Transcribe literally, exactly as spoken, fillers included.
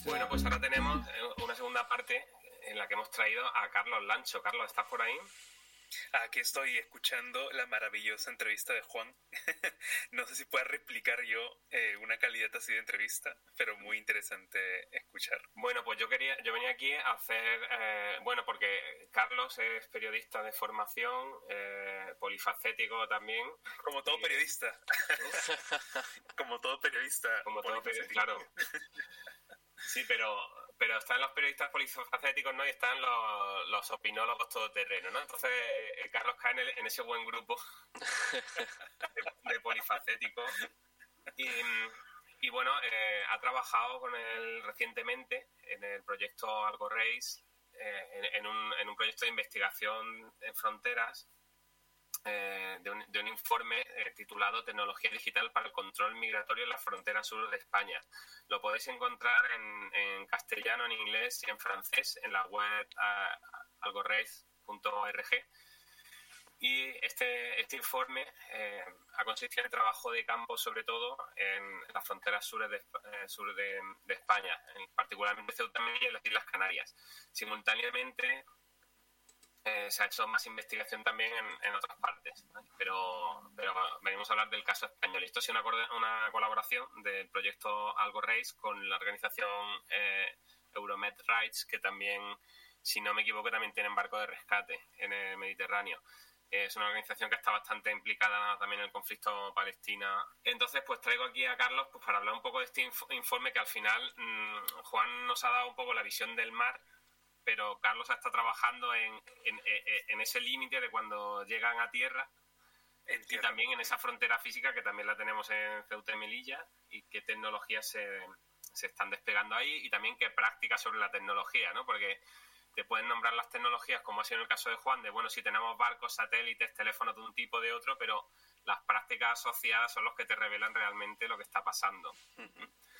Bueno, pues ahora tenemos una segunda parte en la que hemos traído a Carlos Lancho. Carlos, ¿estás por ahí? Aquí estoy escuchando la maravillosa entrevista de Juan. No sé si pueda replicar yo eh, una calidad así de entrevista, pero muy interesante escuchar. Bueno, pues yo quería, yo venía aquí a hacer, eh, bueno, porque Carlos es periodista de formación, eh, polifacético también. Como todo y, periodista. Como todo periodista. Como todo periodista, claro. Sí, pero, pero están los periodistas polifacéticos, ¿no? Y están los, los opinólogos todoterreno, ¿no? Entonces, eh, Carlos cae en, el, en ese buen grupo de, de polifacéticos. Y, y bueno, eh, ha trabajado con él recientemente en el proyecto Algo Race, eh, en, en, un, en un proyecto de investigación en fronteras, eh, de, un, de un informe eh, titulado Tecnología Digital para el Control Migratorio en la Frontera Sur de España. Lo podéis encontrar en, en castellano, en inglés y en francés en la web uh, algo race punto org. Y este, este informe eh, ha consistido en trabajo de campo, sobre todo en las fronteras sur de, eh, sur de, de España, en, particularmente Ceuta y Melilla y las Islas Canarias. Simultáneamente eh, se ha hecho más investigación también en, en otras partes, ¿vale? pero, pero venimos a hablar del caso español. Esto ha sido una, una colaboración del proyecto Algo Race con la organización eh, Euromed Rights, que también, si no me equivoco, también tienen barco de rescate en el Mediterráneo. Es una organización que está bastante implicada también en el conflicto Palestina. Entonces, pues traigo aquí a Carlos pues para hablar un poco de este inf- informe que al final mmm, Juan nos ha dado un poco la visión del mar, pero Carlos está trabajando en, en, en ese límite de cuando llegan a tierra. Entiendo. Y también en esa frontera física que también la tenemos en Ceuta y Melilla, y qué tecnologías se, se están desplegando ahí, y también qué prácticas sobre la tecnología, ¿no? Porque te pueden nombrar las tecnologías, como ha sido en el caso de Juan, de, bueno, si tenemos barcos, satélites, teléfonos de un tipo o de otro, pero las prácticas asociadas son los que te revelan realmente lo que está pasando. Uh-huh.